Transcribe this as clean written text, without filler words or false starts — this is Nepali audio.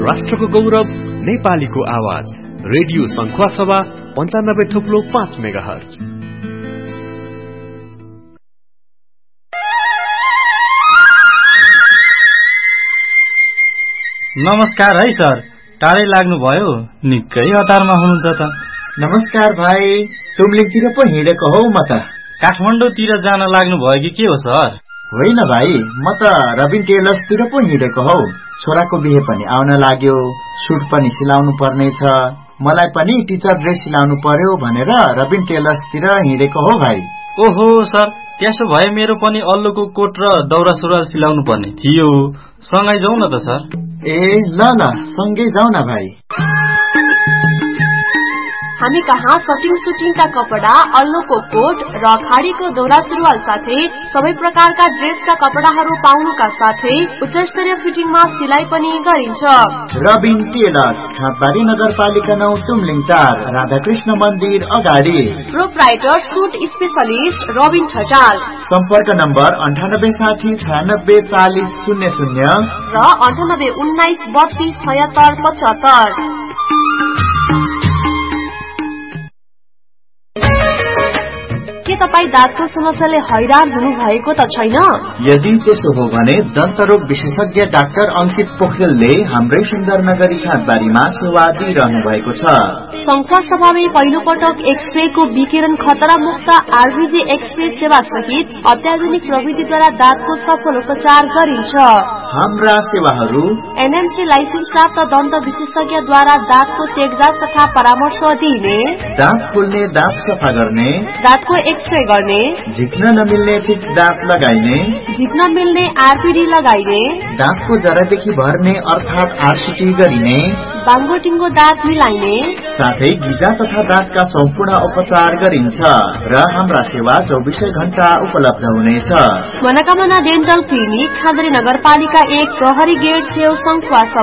राष्ट्रको गौरव नेपालीको आवाज रेडियो सङ्खुवासभा 95.5 मेगाहर्ज। नमस्कार है सर, टाढै लाग्नुभयो, निकै हतारमा हुनुहुन्छ त। नमस्कार भाइ, तुमलिङतिर पो हिँडेको हौ म त। काठमाडौँतिर जान लाग्नुभयो कि के हो सर? होइन भाइ, म त रबिन टेलर्सतिर पो हिँडेको हौ। छोराको बिहे पनि आउन लाग्यो, सुट पनि सिलाउनु पर्ने छ, मलाई पनि टिचर ड्रेस सिलाउनु पर्यो भनेर रबिन टेलर्सतिर हिँडेको हो भाइ। ओहो सर, त्यसो भए मेरो पनि अल्लोको कोट र दौरा सुरुवाल सिलाउनु पर्ने थियो, सँगै जाउँ न त सर। ए ल ल, सँगै जाउँ न भाइ। हामी कहाँ सुटिङका कपडा, अल्लोको कोट र खाडीको दौरा सुरुवाल साथै सबै प्रकारका ड्रेसका कपडाहरू पाउनुका साथै उच्च स्तरीय फिटिङमा सिलाइ पनि गरिन्छ। रबिन टेलर्स, खातबारी नगरपालिका 9, तुमलिङ 4, राधाकृष्ण मन्दिर अगाडि। Proprietor suit specialist Rabin Thatal. सम्पर्क नम्बर 9860 96 40 00 र 98 19 32 76 75। के तपाईँ दाँतको समस्याले हैरान हुनु भएको त छैन? यदि त्यसो हो भने दन्तरोग विशेषज्ञ डाक्टर अंकित पोखरेलले हाम्रै सुन्दरनगरी खातबारीमा सेवा दिइरहनु भएको छ। सङ्खुवा सभामै पहिलो पटक एक्सरेको विकिरण खतरा मुक्त आरबीजी एक्सरे सेवा सहित अत्याधुनिक प्रविधिद्वारा दाँतको सफल उपचार गरिन्छ। हाम्रा सेवाहरू एनएमसी लाइसेन्स प्राप्त दन्त विशेषज्ञद्वारा दाँतको चेकजाँच तथा परामर्श दिइने, दाँत खोल्ने, दाँत सफा गर्ने, दाँतको एक्सरे गर्ने, झिक्न नमिल्ने फिक्स दाँत लगाइने, झिक्न मिल्ने आरपीडी लगाइने, दाँतको जरादेखि भर्ने अर्थात आरसीटी गरिने, बाङ्गोटिङ्गो दाँत मिलाइने, साथै गिजा तथा दाँतका सम्पूर्ण उपचार गरिन्छ र हाम्रा सेवा 24 घण्टा उपलब्ध हुनेछ। मनोकामना डेन्टल क्लिनिक, खादरी नगरपालिका 1, प्रहरी गेट छेउ, सङ्खुवा।